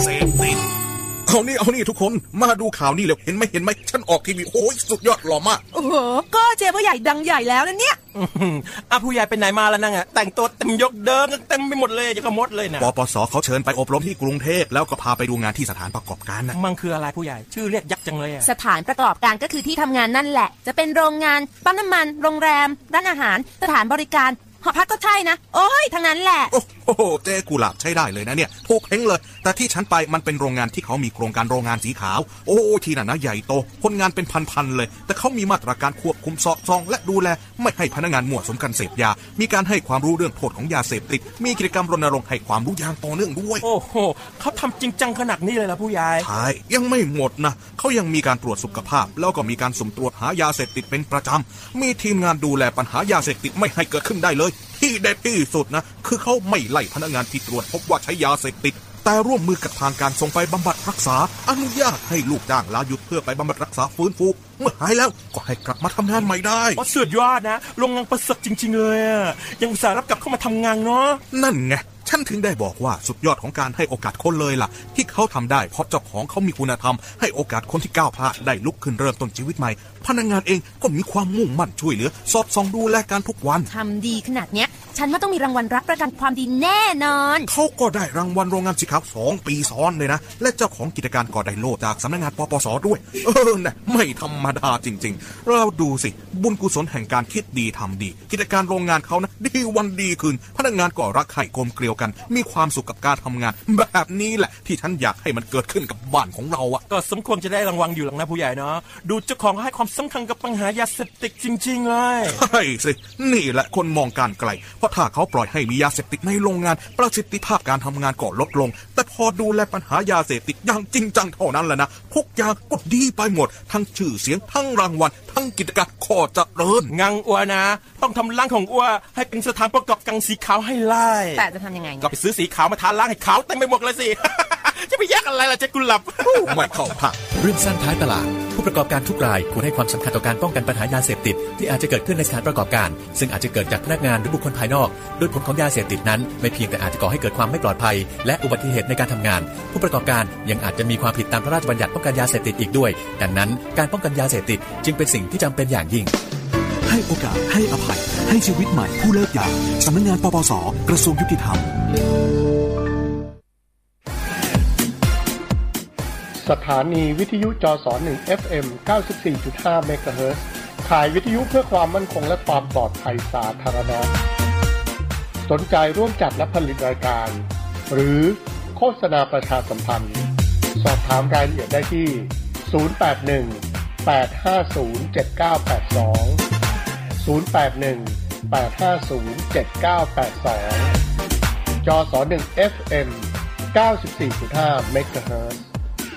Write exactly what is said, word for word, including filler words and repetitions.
เสพติดเอานี่เอานี่ทุกคนมาดูข่าวนี่เร็วเห็นไหมเห็นไหมฉันออกทีวีโอ้ยสุดยอดหล่อมากโอ้โหก็เจ๊ผู้ใหญ่ดังใหญ่แล้วนะเนี่ยอ่ะผู้ใหญ่ไปไหนมาแล้วนั่งอ่ะแต่งตัวเต็มยกเดินเต็มไปหมดเลยอย่างกับมดเลยนะปปสเขาเชิญไปอบรมที่กรุงเทพแล้วก็พาไปดูงานที่สถานประกอบการนะมันคืออะไรผู้ใหญ่ชื่อเรียกยักษ์จังเลยอ่ะสถานประกอบการก็คือที่ทำงานนั่นแหละจะเป็นโรงงานปั๊มน้ำมันโรงแรมร้านอาหารสถานบริการหอพักก็ใช่นะโอ้ยทั้งนั้นแหละโอ้โหเจ๊กุหลาบใช้ได้เลยนะเนี่ยถูกเพ่งเลยแต่ที่ฉันไปมันเป็นโรงงานที่เขามีโครงการโรงงานสีขาวโอ้ที่นั่นนะใหญ่โตคนงานเป็นพันๆเลยแต่เขามีมาตรการควบคุมสอดส่องและดูแลไม่ให้พนักงานมั่วสุมกันเสพยามีการให้ความรู้เรื่องโทษของยาเสพติดมีกิจกรรมรณรงค์ให้ความรู้อย่างต่อเนื่องด้วยโอ้โหเขาทำจริงจังขนาดนี้เลยล่ะผู้ใหญ่ใช่ยังไม่หมดนะเขายังมีการตรวจสุขภาพแล้วก็มีการสุ่มตรวจหายาเสพติดเป็นประจำมีทีมงานดูแลปัญหายาเสพติดไม่ให้เกิดขึ้นได้เลยที่เด็ดที่สุดนะคือเขาไม่ไล่พนักงานที่ตรวจพบว่าใช้ยาเสพติดแต่ร่วมมือกับทางการส่งไปบำบัดรักษาอนุญาตให้ลูกจ้างลาหยุดเพื่อไปบำบัดรักษาฟื้นฟูเมื่อหายแล้วก็ให้กลับมาทำงานใหม่ได้ว่าสุดยอดนะโรงงานประเสริฐจริงๆเลยอ่ะยังอุตส่าห์รับกลับเข้ามาทำงานเนาะนั่นไงฉันถึงได้บอกว่าสุดยอดของการให้โอกาสคนเลยล่ะที่เขาทำได้เพราะเจ้าของเขามีคุณธรรมให้โอกาสคนที่ก้าวพลาดได้ลุกขึ้นเริ่มต้นชีวิตใหม่พนักงานเองก็มีความมุ่งมั่นช่วยเหลือสอดส่องดูแลกันทุกวันทำดีขนาดเนี้ยฉันว่าต้องมีรางวัลรับประกันความดีแน่นอนเขาก็ได้รางวัลโรงงานสีขาวสองปีซ้อนเลยนะและเจ้าของกิจการก็ได้โล่จากสำนักงานปปสด้วยเออนะไม่ธรรมดาจริงๆเราดูสิบุญกุศลแห่งการคิดดีทำดีกิจการโรงงานเขานะดีวันดีคืนพนักงานก็รักใคร่กลมเกลียวกันมีความสุขกับการทำงานแบบนี้แหละที่ฉันอยากให้มันเกิดขึ้นกับบ้านของเราอ่ะก็สมควรจะได้รางวัลอยู่หลังนะผู้ใหญ่เนาะดูเจ้าของให้ความสำคัญกับปัญหายาเสพติดจริงๆเลยใช่สินี่แหละคนมองการไกลเพราะถ้าเขาปล่อยให้มียาเสพติดในโรงงานประสิทธิภาพการทำงานก็ลดลงแต่พอดูแลปัญหายาเสพติดอย่างจริงจังเท่านั้นแหละนะทุกอย่างก็ดีไปหมดทั้งชื่อเสียงทั้งรางวัลทั้งกิจการข้อเจริญงังอัวนะต้องทำร้านของอัวให้เป็นสถานประกอบการสีขาวให้ไล่แต่จะทำยังไงก็ไปซื้อสีขาวมาทาร้านให้ขาวเต็มไปหมดเลยสิ จะไปแยกอะไรล่ะเจ๊กุหลาบไม่เข้าท่าเรื่องสั้นท้ายตลาดผู้ประกอบการทุกรายควรให้ความสำคัญต่อการป้องกันปัญหายาเสพติดที่อาจจะเกิดขึ้นในสถานประกอบการซึ่งอาจจะเกิดจากพนักงานหรือบุคคลภายนอกโดยผลของยาเสพติดนั้นไม่เพียงแต่อาจจะก่อให้เกิดความไม่ปลอดภัยและอุบัติเหตุในการทำงานผู้ประกอบการยังอาจจะมีความผิดตามพระราชบัญญัติป้องกันยาเสพติดอีกด้วยดังนั้นการป้องกันยาเสพติดจึงเป็นสิ่งที่จำเป็นอย่างยิ่งให้โอกาสให้อภัยให้ชีวิตใหม่ผู้เลิกยาสำนักงานปปสกระทรวงยุติธรรมสถานีวิทยุจสหนึ่ง เอฟ เอ็ม เก้าสิบสี่จุดห้า เมกะเฮิรตซ์ขายวิทยุเพื่อความมั่นคงและความปลอดภัยสาธารณะสนใจร่วมจัดและผลิตรายการหรือโฆษณาประชาสัมพันธ์สอบถามรายละเอียดได้ที่ศูนย์ แปด หนึ่ง แปด ห้า ศูนย์ เจ็ด เก้า แปด สองศูนย์ แปด หนึ่ง แปด ห้า ศูนย์ เจ็ด เก้า แปด สองจสหนึ่ง เอฟ เอ็ม เก้าสิบสี่จุดห้า เมกะเฮิรตซ์